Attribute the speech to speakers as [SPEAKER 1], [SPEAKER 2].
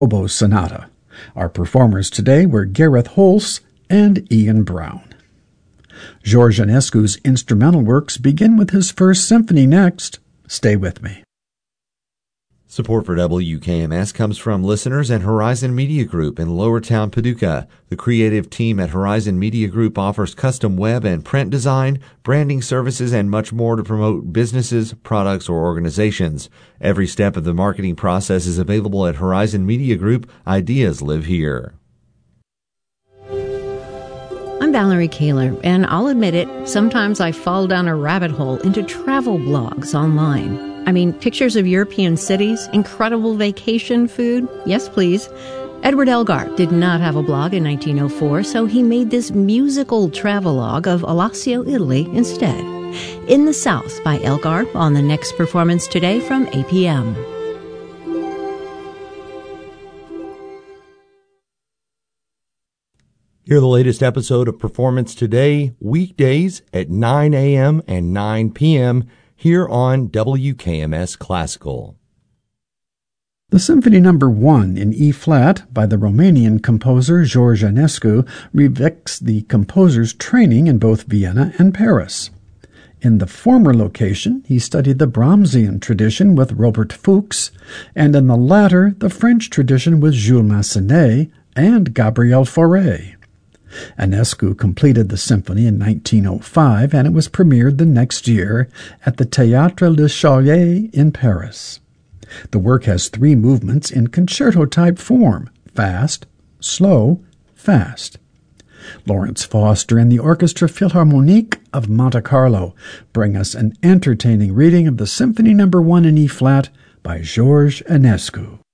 [SPEAKER 1] Oboe Sonata. Our performers today were Gareth Holst and Ian Brown. George Enescu's instrumental works begin with his first symphony next. Stay with me.
[SPEAKER 2] Support for WKMS comes from listeners at Horizon Media Group in Lowertown, Paducah. The creative team at Horizon Media Group offers custom web and print design, branding services, and much more to promote businesses, products, or organizations. Every step of the marketing process is available at Horizon Media Group. Ideas live here.
[SPEAKER 3] I'm Valerie Kaler, and I'll admit it, sometimes I fall down a rabbit hole into travel blogs online. I mean, pictures of European cities, incredible vacation food. Yes, please. Edward Elgar did not have a blog in 1904, so he made this musical travelogue of Alassio, Italy instead. In the South by Elgar on the next performance today from APM.
[SPEAKER 4] Hear the latest episode of Performance Today, weekdays at 9 a.m. and 9 p.m. here on WKMS Classical.
[SPEAKER 1] The Symphony No. 1 in E-flat by the Romanian composer George Enescu reflects the composer's training in both Vienna and Paris. In the former location, he studied the Brahmsian tradition with Robert Fuchs, and in the latter, the French tradition with Jules Massenet and Gabriel Fauré. Enescu completed the symphony in 1905, and it was premiered the next year at the Théâtre Le Charrier in Paris. The work has 3 movements in concerto-type form: fast, slow, fast. Lawrence Foster and the Orchestra Philharmonique of Monte Carlo bring us an entertaining reading of the Symphony No. 1 in E-flat by George Enescu.